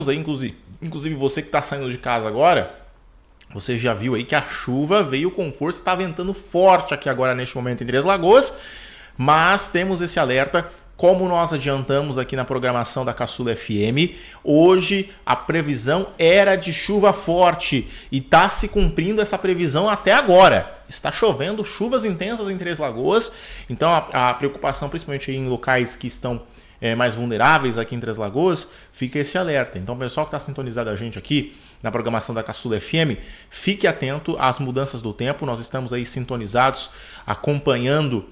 aí, inclusive você que está saindo de casa agora, você já viu aí que a chuva veio com força, está ventando forte aqui agora neste momento em Três Lagoas, mas temos esse alerta, como nós adiantamos aqui na programação da Caçula FM, hoje a previsão era de chuva forte e está se cumprindo essa previsão até agora. Está chovendo, chuvas intensas em Três Lagoas, então a preocupação, principalmente em locais que estão mais vulneráveis aqui em Três Lagoas, fica esse alerta. Então, o pessoal que está sintonizado a gente aqui na programação da Caçula FM, fique atento às mudanças do tempo. Nós estamos aí sintonizados, acompanhando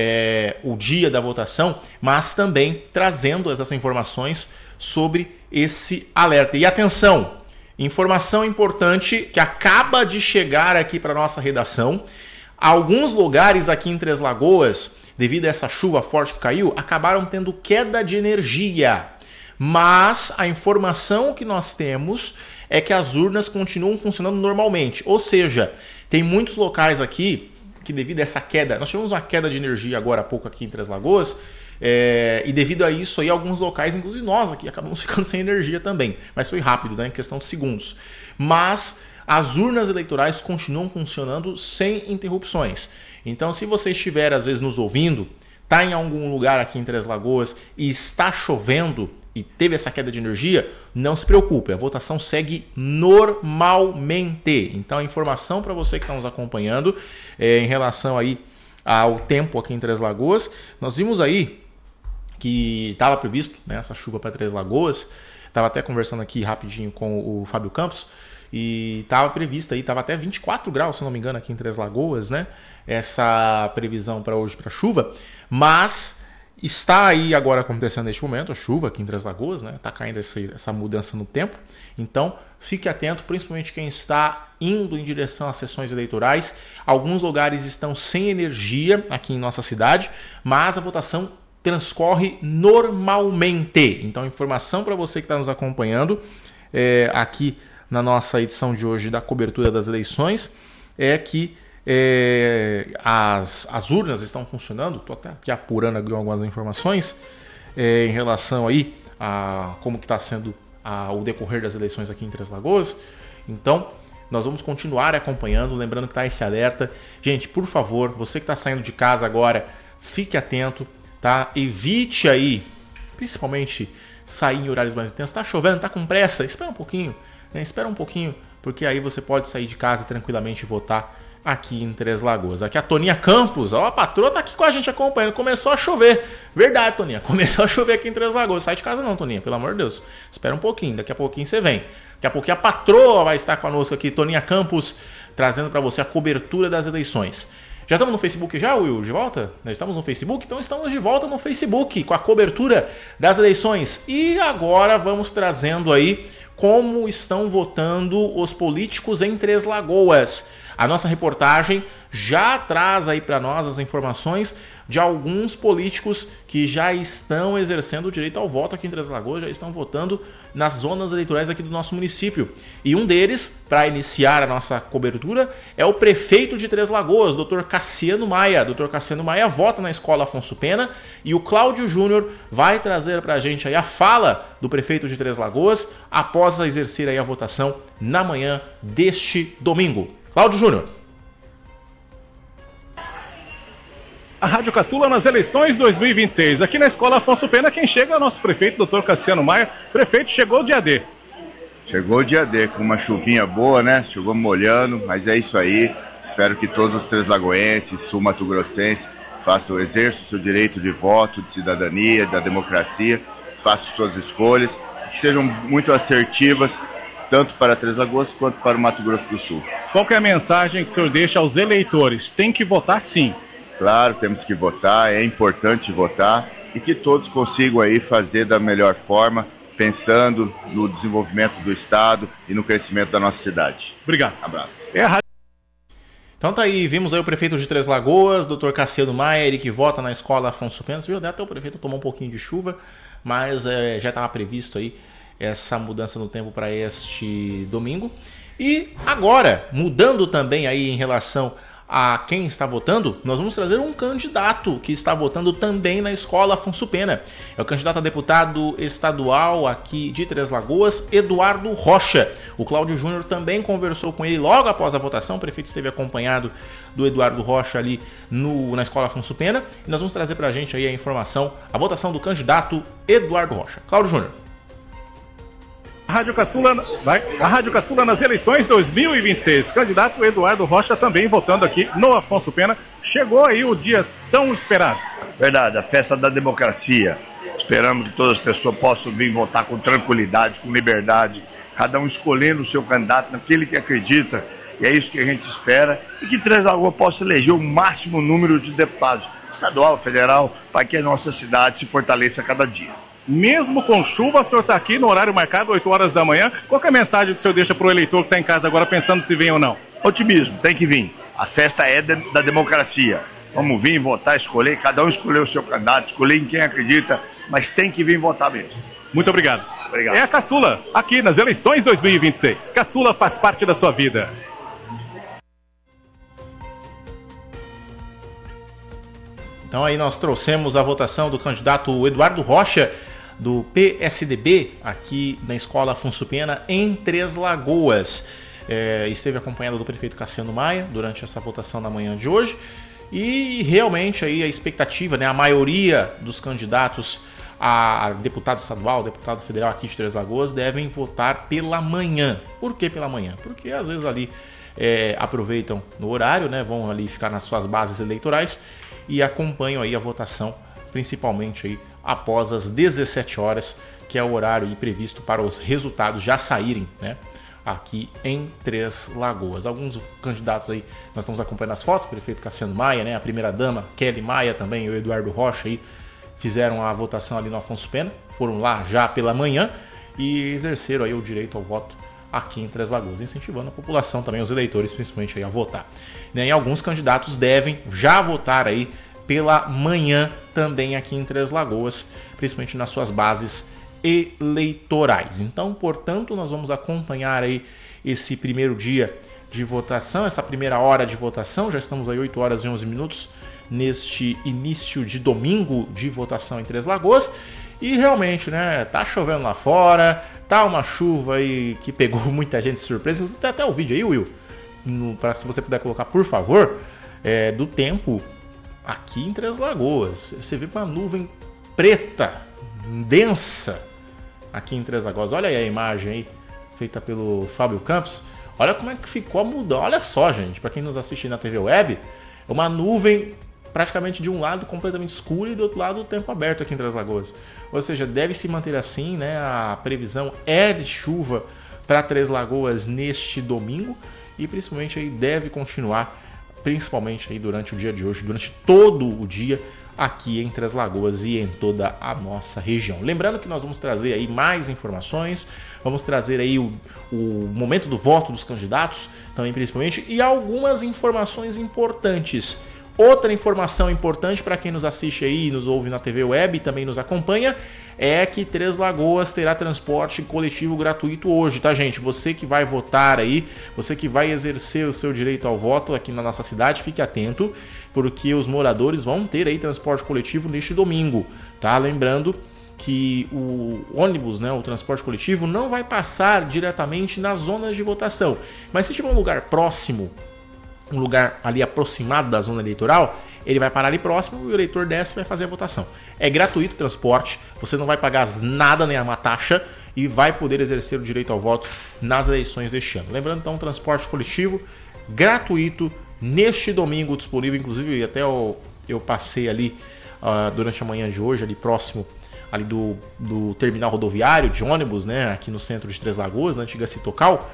o dia da votação, mas também trazendo essas informações sobre esse alerta. E atenção, informação importante que acaba de chegar aqui para a nossa redação. Alguns lugares aqui em Três Lagoas, devido a essa chuva forte que caiu, acabaram tendo queda de energia. Mas a informação que nós temos é que as urnas continuam funcionando normalmente. Ou seja, tem muitos locais aqui que devido a essa queda, nós tivemos uma queda de energia agora há pouco aqui em Três Lagoas, e devido a isso aí, alguns locais, inclusive nós aqui, acabamos ficando sem energia também. Mas foi rápido, né, em questão de segundos. Mas as urnas eleitorais continuam funcionando sem interrupções. Então, se você estiver, às vezes, nos ouvindo, está em algum lugar aqui em Três Lagoas e está chovendo e teve essa queda de energia, não se preocupe, a votação segue normalmente. Então, a informação para você que está nos acompanhando em relação aí ao tempo aqui em Três Lagoas, nós vimos aí que estava previsto, né, essa chuva para Três Lagoas, estava até conversando aqui rapidinho com o Fábio Campos, e estava prevista aí, estava até 24 graus, se não me engano, aqui em Três Lagoas, né? Essa previsão para hoje para chuva, mas está aí agora acontecendo neste momento a chuva aqui em Três Lagoas, né? Está caindo essa mudança no tempo, então fique atento, principalmente quem está indo em direção às sessões eleitorais. Alguns lugares estão sem energia aqui em nossa cidade, mas a votação transcorre normalmente. Então, informação para você que está nos acompanhando aqui na nossa edição de hoje da cobertura das eleições, é que as urnas estão funcionando. Estou até aqui apurando algumas informações em relação aí a como que está sendo o decorrer das eleições aqui em Três Lagoas. Então, nós vamos continuar acompanhando, lembrando que está esse alerta. Gente, por favor, você que está saindo de casa agora, fique atento, tá? Evite aí, principalmente, sair em horários mais intensos. Está chovendo, está com pressa, espera um pouquinho. Espera um pouquinho, porque aí você pode sair de casa tranquilamente e votar aqui em Três Lagoas. Aqui a Toninha Campos, a patroa tá aqui com a gente acompanhando. Começou a chover. Verdade, Toninha. Começou a chover aqui em Três Lagoas. Sai de casa não, Toninha, pelo amor de Deus. Espera um pouquinho, daqui a pouquinho você vem. Daqui a pouquinho a patroa vai estar conosco aqui, Toninha Campos, trazendo para você a cobertura das eleições. Já estamos no Facebook já, Will? De volta? Nós estamos no Facebook? Então estamos de volta no Facebook com a cobertura das eleições. E agora vamos trazendo aí como estão votando os políticos em Três Lagoas. A nossa reportagem já traz aí para nós as informações de alguns políticos que já estão exercendo o direito ao voto aqui em Três Lagoas, já estão votando nas zonas eleitorais aqui do nosso município. E um deles, para iniciar a nossa cobertura, é o prefeito de Três Lagoas, Dr. Cassiano Maia. Dr. Cassiano Maia vota na Escola Afonso Pena e o Cláudio Júnior vai trazer para a gente aí a fala do prefeito de Três Lagoas após exercer aí a votação na manhã deste domingo. Cláudio Júnior. A Rádio Caçula nas eleições 2026. Aqui na Escola Afonso Pena, quem chega é o nosso prefeito, Dr. Cassiano Maia. Prefeito, chegou o dia D. Chegou o dia D, com uma chuvinha boa, né? Chegou molhando, mas é isso aí. Espero que todos os treslagoenses, sul-mato-grossenses, exerçam o seu direito de voto, de cidadania, da democracia, façam suas escolhas, que sejam muito assertivas, tanto para Três Lagoas quanto para o Mato Grosso do Sul. Qual que é a mensagem que o senhor deixa aos eleitores? Tem que votar sim. Claro, temos que votar, é importante votar e que todos consigam aí fazer da melhor forma, pensando no desenvolvimento do Estado e no crescimento da nossa cidade. Obrigado. Abraço. Então tá aí, vimos aí o prefeito de Três Lagoas, Dr. Cassiano Maia, ele que vota na Escola Afonso Pena. Viu? Até o prefeito tomou um pouquinho de chuva, mas já estava previsto aí essa mudança no tempo para este domingo. E agora, mudando também aí em relação a quem está votando, nós vamos trazer um candidato que está votando também na Escola Afonso Pena. É o candidato a deputado estadual aqui de Três Lagoas, Eduardo Rocha. O Cláudio Júnior também conversou com ele logo após a votação. O prefeito esteve acompanhado do Eduardo Rocha ali na Escola Afonso Pena. E nós vamos trazer para a gente aí a informação, a votação do candidato Eduardo Rocha. Cláudio Júnior. A Rádio Caçula nas eleições 2026. Candidato Eduardo Rocha também votando aqui no Afonso Pena. Chegou aí o dia tão esperado. Verdade, a festa da democracia. Esperamos que todas as pessoas possam vir votar com tranquilidade, com liberdade, cada um escolhendo o seu candidato naquele que acredita, e é isso que a gente espera, e que Três Lagoas possa eleger o máximo número de deputados, estadual, federal, para que a nossa cidade se fortaleça a cada dia. Mesmo com chuva, o senhor está aqui no horário marcado, 8 horas da manhã. Qual que é a mensagem que o senhor deixa para o eleitor que está em casa agora pensando se vem ou não? Otimismo, tem que vir. A festa é da democracia. Vamos vir votar, escolher, cada um escolher o seu candidato, escolher em quem acredita, mas tem que vir votar mesmo. Muito obrigado. Obrigado. É a Caçula, aqui nas eleições 2026. Caçula faz parte da sua vida. Então aí nós trouxemos a votação do candidato Eduardo Rocha, do PSDB, aqui na Escola Afonso Pena, em Três Lagoas. Esteve acompanhado do prefeito Cassiano Maia durante essa votação na manhã de hoje. E realmente aí a expectativa, né, a maioria dos candidatos a deputado estadual, deputado federal aqui de Três Lagoas devem votar pela manhã. Por que pela manhã? Porque às vezes ali aproveitam no horário, né, vão ali ficar nas suas bases eleitorais e acompanham aí a votação, principalmente aí após as 17 horas, que é o horário aí previsto para os resultados já saírem, né, aqui em Três Lagoas. Alguns candidatos aí, nós estamos acompanhando as fotos, o prefeito Cassiano Maia, né, a primeira-dama Kelly Maia também, e o Eduardo Rocha aí, fizeram a votação ali no Afonso Pena, foram lá já pela manhã e exerceram aí o direito ao voto aqui em Três Lagoas, incentivando a população também, os eleitores principalmente aí a votar. E alguns candidatos devem já votar aí pela manhã também aqui em Três Lagoas, principalmente nas suas bases eleitorais. Então, portanto, nós vamos acompanhar aí esse primeiro dia de votação, essa primeira hora de votação, já estamos aí 8 horas e 11 minutos neste início de domingo de votação em Três Lagoas. E realmente, né, tá chovendo lá fora, tá uma chuva aí que pegou muita gente de surpresa. Você tem até o vídeo aí, Will, para se você puder colocar, por favor, do tempo aqui em Três Lagoas. Você vê uma nuvem preta, densa, aqui em Três Lagoas. Olha aí a imagem aí, feita pelo Fábio Campos. Olha como é que ficou a mudança. Olha só, gente, para quem nos assiste na TV Web, uma nuvem praticamente de um lado completamente escuro e do outro lado o tempo aberto aqui em Três Lagoas. Ou seja, deve se manter assim, né? A previsão é de chuva para Três Lagoas neste domingo e principalmente aí deve continuar, principalmente aí durante o dia de hoje, durante todo o dia aqui em Três Lagoas e em toda a nossa região. Lembrando que nós vamos trazer aí mais informações, vamos trazer aí o momento do voto dos candidatos também principalmente e algumas informações importantes. Outra informação importante para quem nos assiste aí, nos ouve na TV Web e também nos acompanha, é que Três Lagoas terá transporte coletivo gratuito hoje, tá, gente? Você que vai votar aí, você que vai exercer o seu direito ao voto aqui na nossa cidade, fique atento, porque os moradores vão ter aí transporte coletivo neste domingo, tá? Lembrando que o ônibus, né, o transporte coletivo, não vai passar diretamente nas zonas de votação, mas se tiver um lugar próximo, um lugar ali aproximado da zona eleitoral, ele vai parar ali próximo e o eleitor desce e vai fazer a votação. É gratuito o transporte, você não vai pagar nada, nem uma taxa, e vai poder exercer o direito ao voto nas eleições deste ano. Lembrando, então, transporte coletivo gratuito neste domingo, disponível, inclusive até eu passei ali durante a manhã de hoje, ali próximo ali do terminal rodoviário de ônibus, né, aqui no centro de Três Lagoas, na antiga Citocal,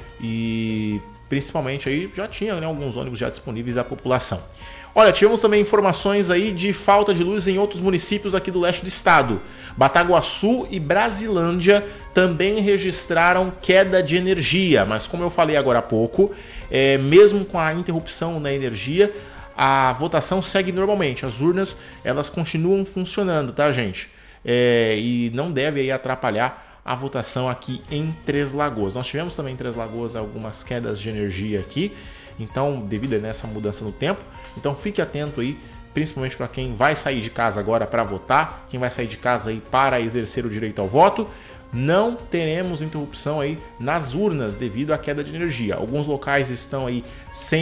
e principalmente aí já tinha, né, alguns ônibus já disponíveis à população. Olha, tivemos também informações aí de falta de luz em outros municípios aqui do leste do estado. Bataguaçu e Brasilândia também registraram queda de energia, mas como eu falei agora há pouco, mesmo com a interrupção na energia, a votação segue normalmente. As urnas, elas continuam funcionando, tá, gente? E não deve aí atrapalhar a votação aqui em Três Lagoas. Nós tivemos também em Três Lagoas algumas quedas de energia aqui Então, devido a essa mudança no tempo, então fique atento aí, principalmente para quem vai sair de casa agora para votar, quem vai sair de casa aí para exercer o direito ao voto. Não teremos interrupção aí nas urnas devido à queda de energia. Alguns locais estão aí sem